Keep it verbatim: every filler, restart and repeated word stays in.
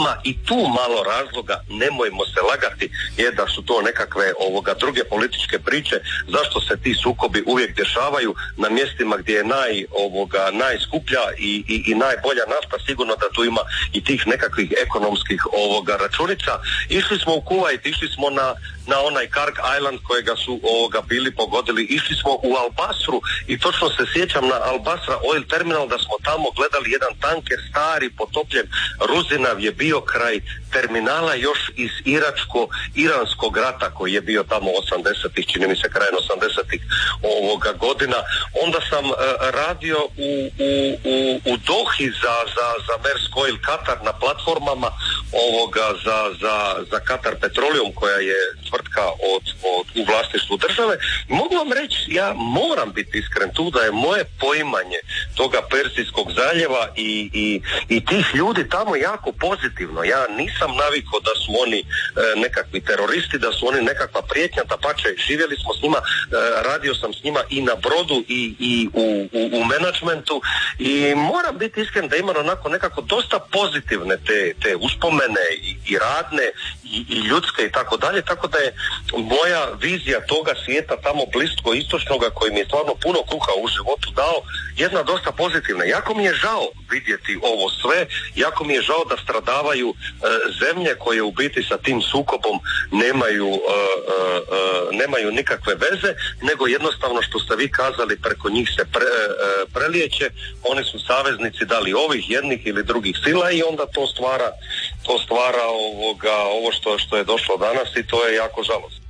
ima i tu malo razloga, nemojmo se lagati, je da su to nekakve ovoga druge političke priče, zašto se ti sukobi uvijek dešavaju na mjestima gdje je naj, ovoga, najskuplja i, i, i najbolja nafta, sigurno da tu ima i tih nekakvih ekonomskih ovoga računica. Išli smo u Kuvajt, išli smo na, na onaj Karg Island kojega su ovoga bili pogodili, išli smo u Al Basru i točno se sjećam na Al Basra Oil Terminal da smo tamo gledali jedan tanker stari potopljen, Ruzinav je bio kraj terminala još iz iračko-iranskog rata koji je bio tamo osamdesetih, čini mi se krajem osamdesetih ovoga godina. Onda sam uh, radio u, u, u, u Dohi za, za, za Maersk Oil Katar na platformama ovoga za, za, za Katar Petroleum koja je tvrtka od, od, u vlasništvu države. Mogu vam reći, ja moram biti iskren tu da je moje poimanje toga Persijskog zaljeva i, i, i tih ljudi tamo jako pozitivno. Ja nisam navikao da su oni e, nekakvi teroristi, da su oni nekakva prijetnja, dapače, živjeli smo s njima, e, radio sam s njima i na brodu i, i u, u, u menadžmentu i moram biti iskren da imam onako nekako dosta pozitivne te, te uspomene i, i radne i, i ljudske i tako dalje, tako da je moja vizija toga svijeta tamo blisko istočnoga koji mi je stvarno puno kuha u životu dao jedna dosta pozitivna. Jako mi je žao vidjeti ovo sve, jako mi je žao da stradavaju e, zemlje koje u biti sa tim sukobom nemaju, e, e, nemaju nikakve veze, nego jednostavno što ste vi kazali, preko njih se pre, e, prelijeće, oni su saveznici da li ovih jednih ili drugih sila i onda to stvara, to stvara ovoga, ovo što, što je došlo danas i to je jako žalostno.